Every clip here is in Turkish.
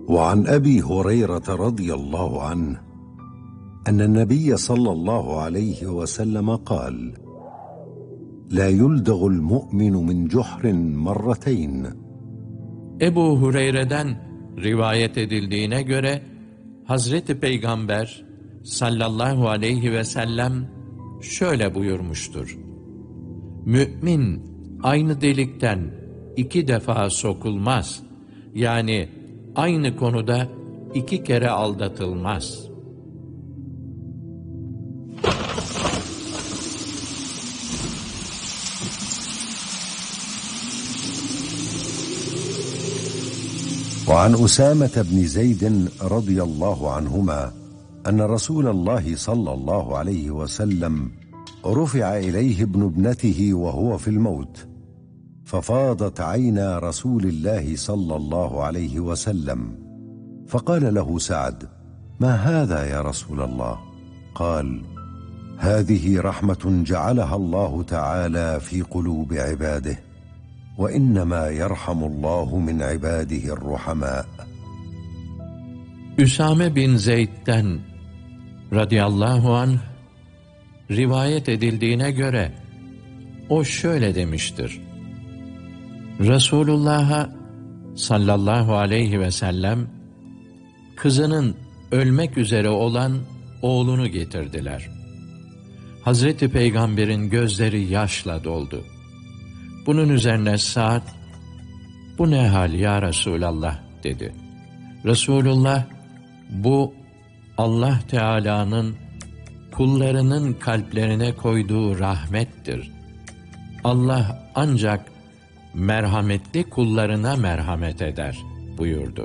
وعن أبي هريرة رضي الله عنه أن النبي صلى الله عليه وسلم قال: لا يلدغ المؤمن من جحر مرتين. Ebu Hureyre'den rivayet edildiğine göre Hazreti Peygamber sallallahu aleyhi ve sellem şöyle buyurmuştur: Mümin aynı delikten 2 defa sokulmaz. Yani aynı konuda 2 kere aldatılmaz. وعن أسامة بن زيد رضي الله عنهما أن رسول الله صلى الله عليه وسلم رفع إليه ابن ابنته وهو في الموت، ففاضت عينا رسول الله صلى الله عليه وسلم، فقال له سعد: ما هذا يا رسول الله؟ قال: هذه رحمة جعلها الله تعالى في قلوب عباده، وإنما يرحم الله من عباده الرحماء. Üsame bin Zeyd'den radıyallahu anh rivayet edildiğine göre o şöyle demiştir: Resulullah'a sallallahu aleyhi ve sellem kızının ölmek üzere olan oğlunu getirdiler. Hazreti Peygamber'in gözleri yaşla doldu. Bunun üzerine Sa'd, "Bu ne hal ya Resulallah?" dedi. Resulullah, "Bu Allah Teala'nın kullarının kalplerine koyduğu rahmettir. Allah ancak merhametli kullarına merhamet eder." buyurdu.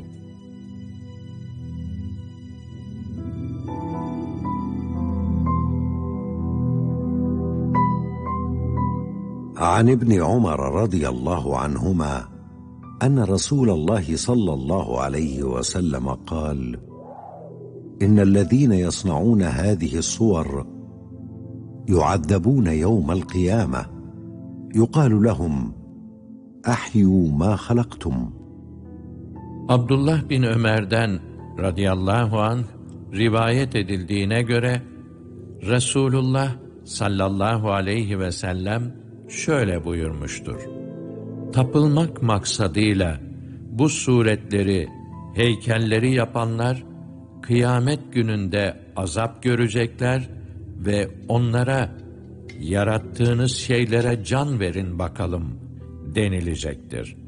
عن ابن عمر رضي الله عنهما أن رسول الله صلى الله عليه وسلم قال: إن الذين يصنعون هذه الصور يعذبون يوم القيامة، يقال لهم: أحيوا ما خلقتم. Abdullah bin Ömer'den radıyallahu anh rivayet edildiğine göre Resulullah sallallahu aleyhi ve sellem şöyle buyurmuştur: Tapılmak maksadıyla bu suretleri, heykelleri yapanlar kıyamet gününde azap görecekler ve onlara yarattığınız şeylere can verin bakalım denilecektir.